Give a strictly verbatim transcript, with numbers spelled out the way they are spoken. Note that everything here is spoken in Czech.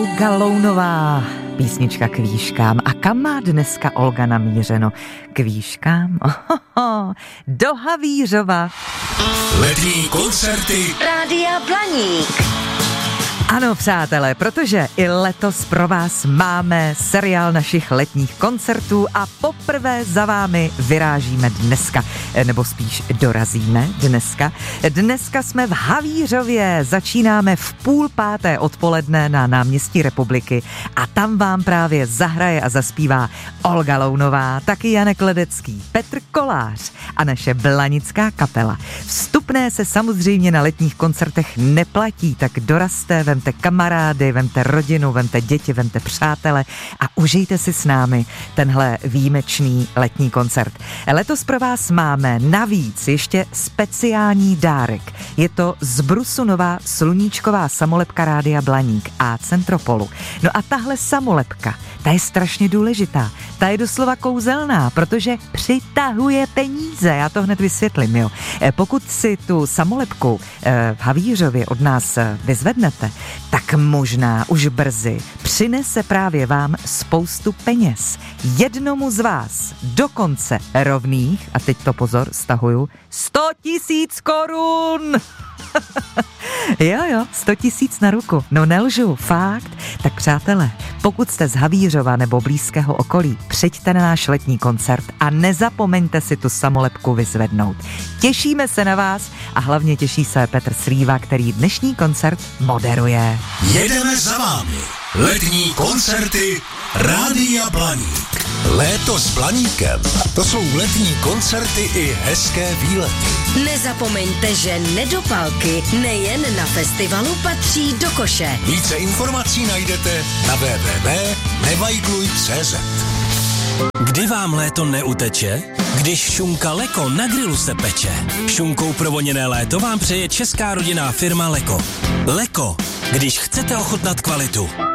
Olga Lounová, písnička K výškám. A kam má dneska Olga namířeno? K výškám? Ohoho, do Havířova. Letní koncerty Rádia Blaník. Ano, přátelé, protože i letos pro vás máme seriál našich letních koncertů a poprvé za vámi vyrážíme dneska, nebo spíš dorazíme dneska. Dneska jsme v Havířově, začínáme v půl páté odpoledne na náměstí Republiky a tam vám právě zahraje a zaspívá Olga Lounová, taky Janek Ledecký, Petr Kolář a naše blanická kapela. Vstupné se samozřejmě na letních koncertech neplatí, tak dorazte, vemte kamarády, vemte rodinu, vemte děti, vemte přátele a užijte si s námi tenhle výjimečný letní koncert. Letos pro vás máme navíc ještě speciální dárek. Je to z Brusu nová sluníčková samolepka Rádia Blaník a Centropolu. No a tahle samolepka, ta je strašně důležitá. Ta je doslova kouzelná, protože přitahuje peníze. Já to hned vysvětlím, jo. Pokud si tu samolepku v Havířově od nás vyzvednete, tak možná už brzy přinese právě vám spoustu peněz. Jednomu z vás dokonce rovných, a teď to pozor, stahuju, sto tisíc korun! Jo, jo, sto tisíc na ruku. No nelžu, fakt. Tak přátelé, pokud jste z Havířova nebo blízkého okolí, přijďte na náš letní koncert a nezapomeňte si tu samolepku vyzvednout. Těšíme se na vás a hlavně těší se Petr Srýva, který dnešní koncert moderuje. jedeme za vámi. Letní koncerty Rádia Blaník. Léto s Blaníkem. To jsou letní koncerty i hezké výlety. Nezapomeňte, že nedopalky nejen na festivalu patří do koše. Více informací najdete na w w w tečka nevajgluj tečka cé zet. Kdy vám léto neuteče? Když šunka Leko na grilu se peče. Šunkou provoněné léto vám přeje česká rodinná firma Leko. Leko, když chcete ochutnat kvalitu.